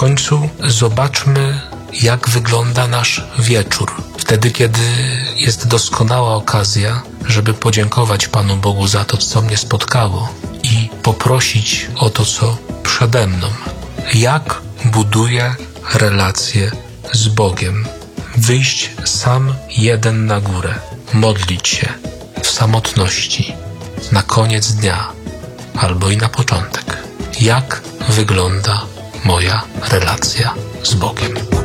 końcu zobaczmy, jak wygląda nasz wieczór. Wtedy, kiedy jest doskonała okazja, żeby podziękować Panu Bogu za to, co mnie spotkało i poprosić o to, co przede mną. Jak buduję relacje z Bogiem? Wyjść sam jeden na górę, modlić się w samotności, na koniec dnia albo i na początek. Jak wygląda moja relacja z Bogiem?